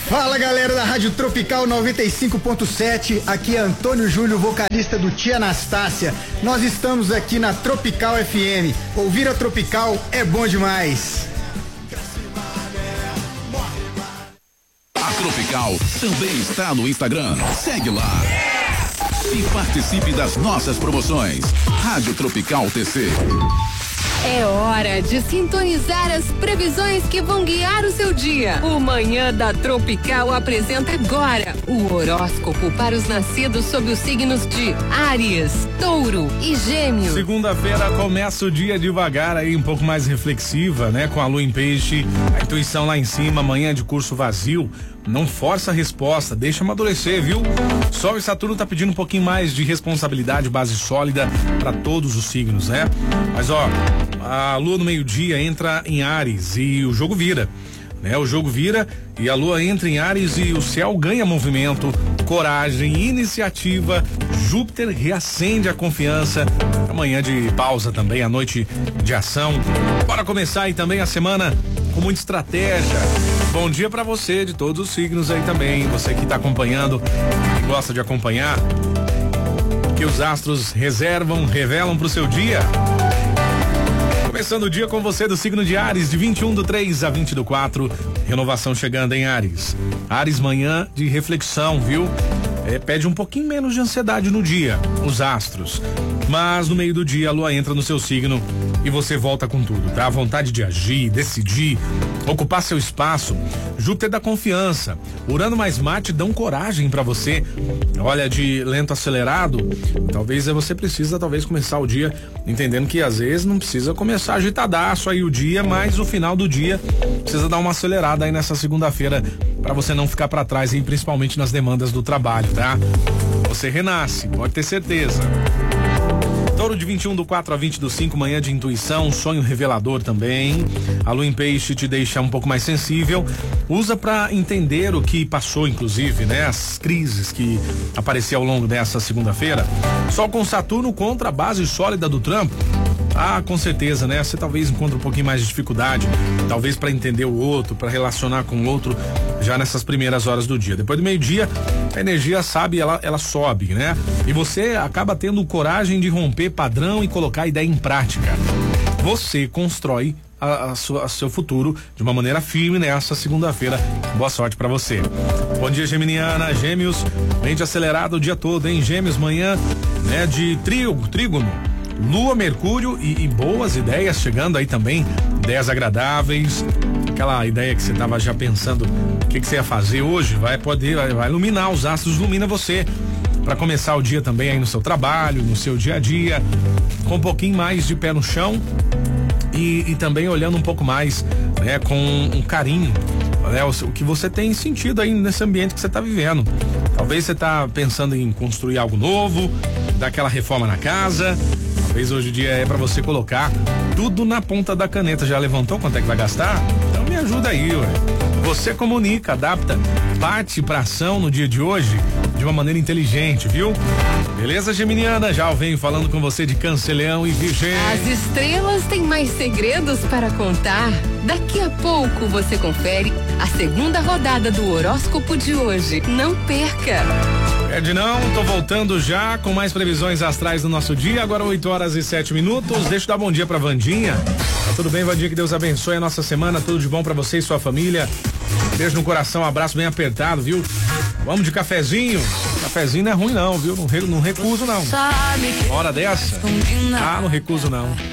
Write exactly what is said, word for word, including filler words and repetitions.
Fala galera da Rádio Tropical noventa e cinco ponto sete, aqui é Antônio Júlio, vocalista do Tia Anastácia. Nós estamos aqui na Tropical F M. Ouvir a Tropical é bom demais. A Tropical também está no Instagram. Segue lá e participe das nossas promoções. Rádio Tropical T C. É hora de sintonizar as previsões que vão guiar o seu dia. O Manhã da Tropical apresenta agora o horóscopo para os nascidos sob os signos de Áries, Touro e Gêmeos. Segunda-feira começa o dia devagar aí, um pouco mais reflexiva, né? Com a lua em peixe, a intuição lá em cima, amanhã de curso vazio. Não força a resposta, deixa amadurecer, viu? Sol e Saturno tá pedindo um pouquinho mais de responsabilidade, base sólida para todos os signos, né? Mas ó, a lua no meio-dia entra em Áries e o jogo vira, né? O jogo vira e a lua entra em Áries e o céu ganha movimento, coragem, iniciativa. Júpiter reacende a confiança. Amanhã de pausa também, a noite de ação. Bora começar aí também a semana com muita estratégia. Bom dia pra você de todos os signos aí também, você que tá acompanhando, que gosta de acompanhar, que os astros reservam, revelam pro seu dia. Começando o dia com você do signo de Áries, de vinte e um do três a vinte do quatro, renovação chegando em Áries. Áries, manhã de reflexão, viu? É, pede um pouquinho menos de ansiedade no dia, os astros. Mas no meio do dia a lua entra no seu signo e você volta com tudo, tá? A vontade de agir, decidir, ocupar seu espaço. Júpiter dá confiança. Urano mais Marte dão coragem pra você. Olha, de lento acelerado, talvez você precisa talvez começar o dia entendendo que às vezes não precisa começar agitadaço aí o dia, mas o final do dia precisa dar uma acelerada aí nessa segunda-feira pra você não ficar pra trás aí, principalmente nas demandas do trabalho, tá? Você renasce, pode ter certeza. Touro de vinte e um do quatro a vinte do cinco, manhã de intuição, sonho revelador também. A lua em peixe te deixa um pouco mais sensível. Usa pra entender o que passou, inclusive, né? As crises que apareciam ao longo dessa segunda-feira. Sol com Saturno contra a base sólida do trampo. Ah, com certeza, né? Você talvez encontre um pouquinho mais de dificuldade, talvez para entender o outro, para relacionar com o outro já nessas primeiras horas do dia. Depois do meio-dia, a energia, sabe, ela, ela sobe, né? E você acaba tendo coragem de romper padrão e colocar a ideia em prática. Você constrói a, a sua, a seu futuro de uma maneira firme nessa segunda-feira. Boa sorte para você. Bom dia, Geminiana, Gêmeos, mente acelerada o dia todo, hein? Gêmeos, manhã, né, de trígono, trígono. Lua, Mercúrio e, e boas ideias chegando aí também, ideias agradáveis, aquela ideia que você estava já pensando o que, que você ia fazer hoje, vai poder, vai, vai iluminar, os astros ilumina você para começar o dia também aí no seu trabalho, no seu dia a dia, com um pouquinho mais de pé no chão e, e também olhando um pouco mais, né, com um carinho, né, o, o que você tem sentido aí nesse ambiente que você está vivendo. Talvez você tá pensando em construir algo novo, dar aquela reforma na casa. Talvez hoje o dia é para você colocar tudo na ponta da caneta. Já levantou quanto é que vai gastar? Então me ajuda aí, ué. Você comunica, adapta, parte pra ação no dia de hoje de uma maneira inteligente, viu? Beleza, Geminiana? Já eu venho falando com você de Câncer, Leão e Virgem. As estrelas têm mais segredos para contar. Daqui a pouco você confere a segunda rodada do horóscopo de hoje. Não perca! Perde não, tô voltando já com mais previsões astrais do nosso dia, agora oito horas e sete minutos. Deixa eu dar bom dia pra Vandinha. Tá tudo bem, Vandinha? Que Deus abençoe a nossa semana, tudo de bom pra você e sua família. Beijo no coração, um abraço bem apertado, viu? Vamos de cafezinho. Cafezinho não é ruim não, viu? Não, não recuso não. Hora dessa? Ah, não recuso não.